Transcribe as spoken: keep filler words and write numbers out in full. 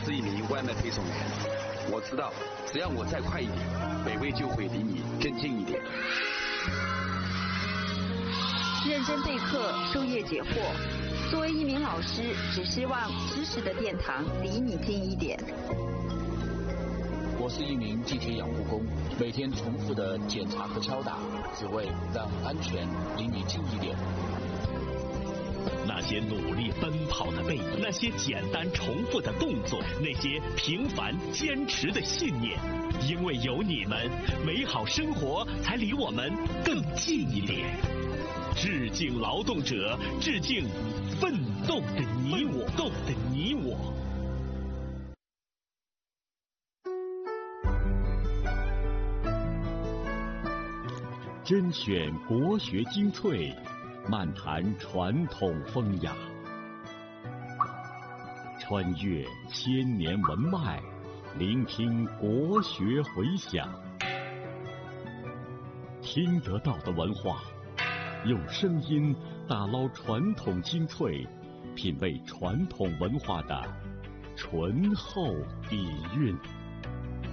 是一名外卖配送员，我知道，只要我再快一点，北魏就会离你更近一点。 认真备课，授业解惑。作为一名老师，只希望知识的殿堂离你近一点。 我是一名地铁养护工，每天重复的检查和敲打，只为让安全离你近一点。 那些努力奔跑的背影，那些简单重复的动作，那些平凡坚持的信念，因为有你们，美好生活才离我们更近一点。致敬劳动者，致敬奋斗的你我，斗的你我。 甄选国学精粹，漫谈传统风雅，穿越千年文脉，聆听国学回响。听得到的文化，用声音打捞传统精粹，品味传统文化的醇厚底蕴。